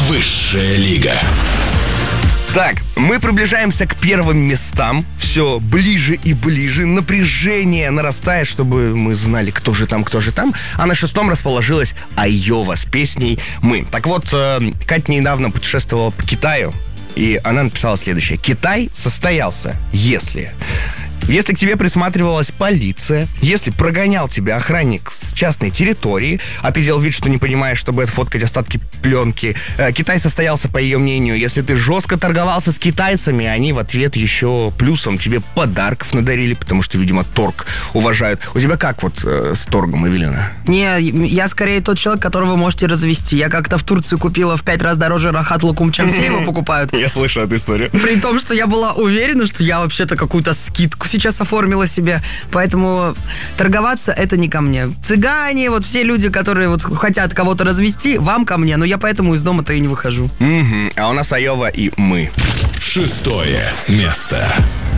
Высшая лига. Так, мы приближаемся к первым местам. Все ближе и ближе. Напряжение нарастает, чтобы мы знали, кто же там. А на 6-м расположилась Айова с песней «Мы». Так вот, Катя недавно путешествовала по Китаю, и она написала следующее. Китай состоялся, если к тебе присматривалась полиция, если прогонял тебя охранник с частной территории, а ты делал вид, что не понимаешь, чтобы отфоткать остатки пленки. Китай состоялся, по ее мнению, если ты жестко торговался с китайцами, они в ответ еще плюсом тебе подарков надарили, потому что, видимо, торг уважают. У тебя как вот с торгом, Эвелина? Не, я скорее тот человек, которого вы можете развести. Я как-то в Турции купила в 5 раз дороже рахат лукум, чем все его покупают. Я слышу эту историю. При том, что я была уверена, что я вообще-то какую-то скидку сейчас оформила себе. Поэтому торговаться это не ко мне. Цыгане, вот все люди, которые вот хотят кого-то развести, вам ко мне. Но я поэтому из дома-то и не выхожу. А у нас Айова и «Мы». 6 место.